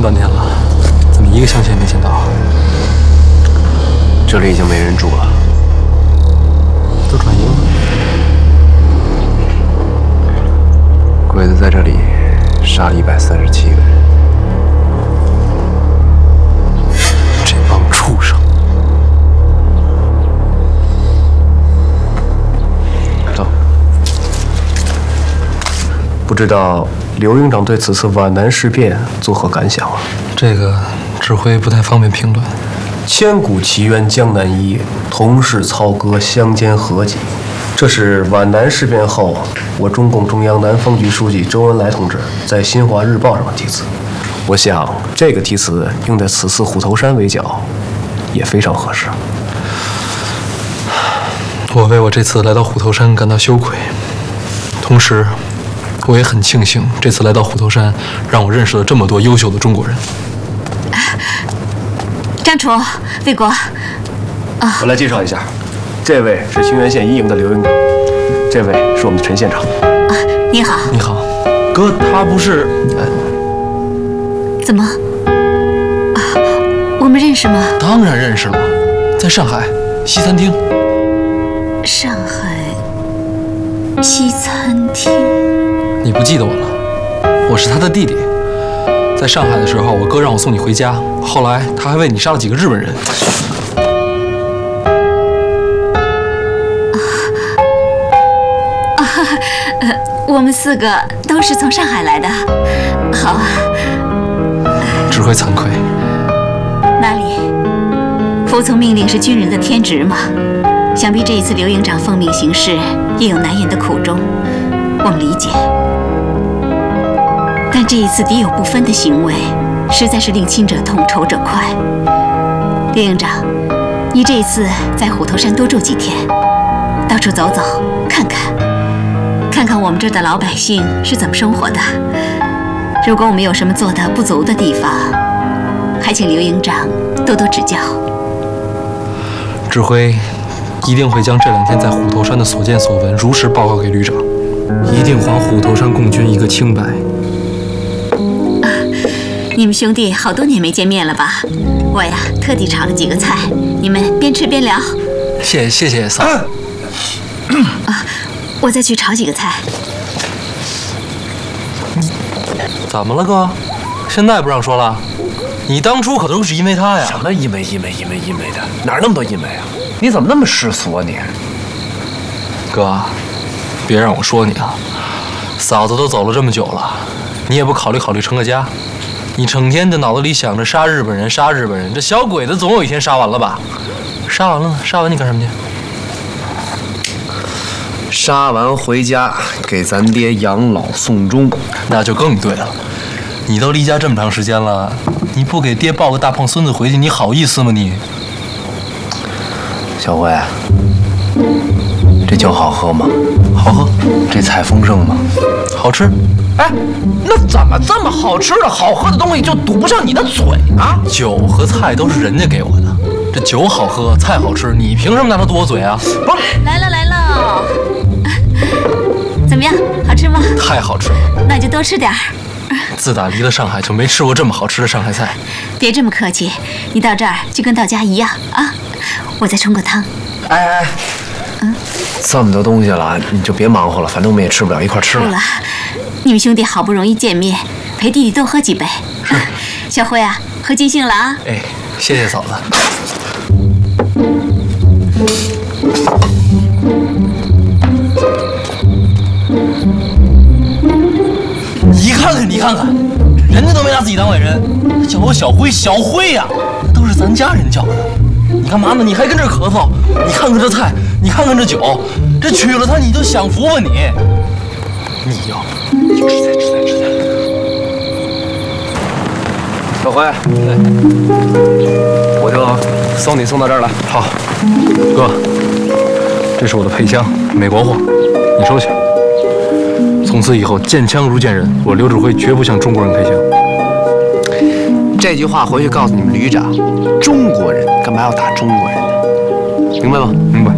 多年了，怎么一个乡亲也没见到？ 这里已经没人住了， 都转移了。 鬼子在这里杀了137个人。这帮畜生！走。不知道刘营长对此次皖南事变作何感想啊？ 这个指挥不太方便评论。 千古奇冤江南一，同是操戈相煎何急。这是皖南事变后，我中共中央南方局书记周恩来同志在《新华日报》上的题词。我想这个题词用在此次虎头山围剿，也非常合适。 我为我这次来到虎头山感到羞愧，同时，我也很庆幸这次来到虎头山，让我认识了这么多优秀的中国人。 张楚、魏国， 我来介绍一下，这位是清源县1营的刘营长，这位是我们的陈县长。 你好。 你好， 哥，他不是…… 怎么？我们认识吗？ 当然认识了，在上海西餐厅。 上海西餐厅。 你不记得我了？我是他的弟弟。在上海的时候，我哥让我送你回家，后来他还为你杀了几个日本人。 我们4个都是从上海来的。好啊。 指挥惭愧。 哪里？服从命令是军人的天职嘛。想必这一次刘营长奉命行事，也有难言的苦衷，我们理解。但这一次敌友不分的行为，实在是令亲者痛，仇者快。刘营长，你这一次在虎头山多住几天，到处走走，看看我们这儿的老百姓是怎么生活的。如果我们有什么做的不足的地方，还请刘营长多多指教。 指挥一定会将这2天在虎头山的所见所闻如实报告给旅长，一定还虎头山共军一个清白。 你们兄弟好多年没见面了吧？我呀，特地炒了几个菜，你们边吃边聊。 谢谢嫂。 我再去炒几个菜。 怎么了哥？现在不让说了？你当初可都是因为他呀。 什么因为的，哪儿那么多因为啊？你怎么那么世俗啊你？ 哥，别让我说你啊！嫂子都走了这么久了，你也不考虑成个家。你成天的脑子里想着杀日本人，这小鬼子总有一天杀完了吧？杀完了呢？杀完你干什么去？ 杀完回家给咱爹养老送终， 那就更对了。你都离家这么长时间了，你不给爹抱个大胖孙子回去，你好意思吗你？ 小辉，这酒好喝吗？ 好喝。 这菜丰盛吗？ 好吃。 哎，那怎么这么好吃的好喝的东西就堵不上你的嘴呢？ 酒和菜都是人家给我的，这酒好喝，菜好吃，你凭什么拿它堵我嘴啊？不是， 来了，怎么样，好吃吗？ 太好吃了， 那就多吃点儿。 自打离了上海，就没吃过这么好吃的上海菜。 别这么客气，你到这儿就跟到家一样啊。我再冲个汤。 哎，这么多东西了，你就别忙活了，反正我们也吃不了，一块吃了。 不了，你们兄弟好不容易见面，陪弟弟多喝几杯。小辉啊，喝尽兴了啊！ 哎，谢谢嫂子。你看看，人家都没拿自己当外人，叫我小辉呀，都是咱家人叫的。你干嘛呢？你还跟这儿咳嗽？你看看这菜，你看看这酒，这娶了她你就享福吧你？你要不你就吃菜。 小辉，我就送你送到这儿来。 好，哥，这是我的配枪，美国货，你收起。从此以后，见枪如见人，我刘指挥绝不向中国人开枪。 这句话回去告诉你们旅长，中国人干嘛要打中国人呢？明白吗？ 明白。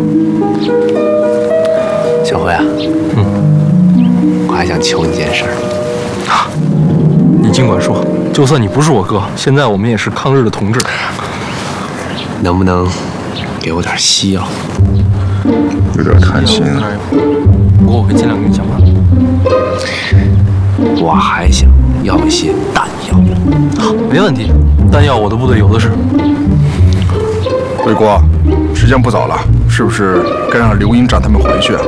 小辉啊，我还想求你件事儿。 你尽管说， 就算你不是我哥，现在我们也是抗日的同志。 能不能给我点西药？ 有点贪心了。 不过我会尽量跟你想办法。 我还想要一些弹药。 好，没问题，弹药我的部队有的是。 卫国，时间不早了，是不是该让刘营长他们回去啊？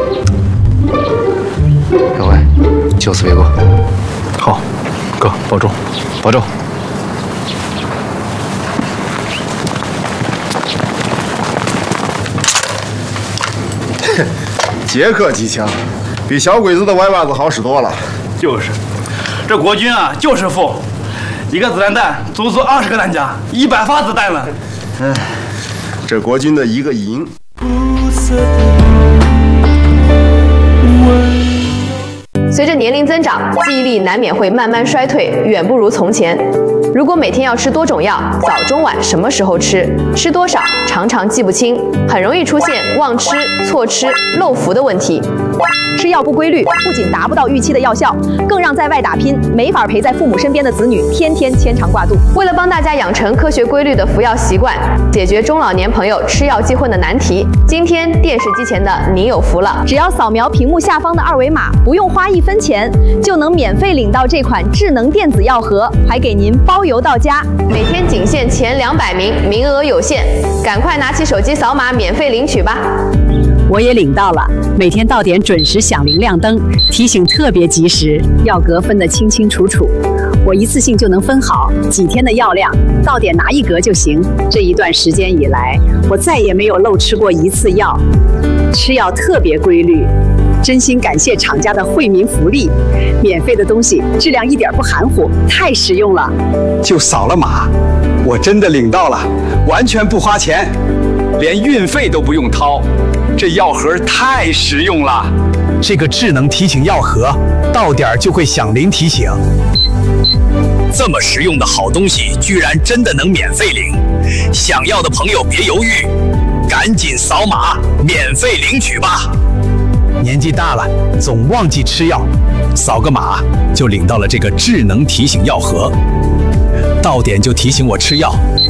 各位，就此为过。 好，哥保重， 保重。 捷克机枪比小鬼子的歪把子好使多了。 就是，这国军啊就是富，一个子弹弹足足20个弹夹，100发子弹了。 这国军的一个营。 随着年龄增长，记忆力难免会慢慢衰退，远不如从前。如果每天要吃多种药，早中晚什么时候吃，吃多少，常常记不清，很容易出现忘吃、错吃、漏服的问题。 吃药不规律，不仅达不到预期的药效，更让在外打拼、没法陪在父母身边的子女天天牵肠挂肚。 为了帮大家养成科学规律的服药习惯，解决中老年朋友吃药记混的难题，今天电视机前的您有福了！ 只要扫描屏幕下方的2维码，不用花1分钱，就能免费领到这款智能电子药盒，还给您包邮到家。 每天仅限前200名，名额有限，赶快拿起手机扫码免费领取吧！ 我也领到了，每天到点准时响铃亮灯，提醒特别及时，药格分得清清楚楚，我一次性就能分好几天的药量，到点拿1格就行。这一段时间以来，我再也没有漏吃过1次药，吃药特别规律。真心感谢厂家的惠民福利，免费的东西质量一点不含糊，太实用了。 就扫了码，我真的领到了，完全不花钱，连运费都不用掏。这药盒太实用了，这个智能提醒药盒，到点就会响铃提醒。这么实用的好东西，居然真的能免费领！想要的朋友别犹豫，赶紧扫码免费领取吧。年纪大了，总忘记吃药，扫个码就领到了这个智能提醒药盒，到点就提醒我吃药，